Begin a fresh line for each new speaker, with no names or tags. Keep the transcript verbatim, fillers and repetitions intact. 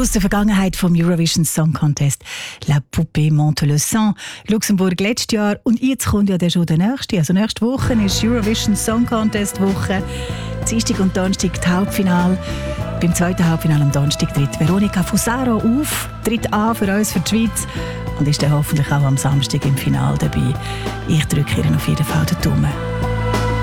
Aus der Vergangenheit vom Eurovision Song Contest «La Poupée monte le sang», Luxemburg letztes Jahr, und jetzt kommt ja dann schon der nächste. Also nächste Woche ist Eurovision Song Contest Woche. Dienstag und Donnerstag das Hauptfinale. Beim zweiten Halbfinale am Donnerstag tritt Veronica Fusaro auf, tritt an für uns, für die Schweiz, und ist dann hoffentlich auch am Samstag im Finale dabei. Ich drücke ihr auf jeden Fall den Daumen.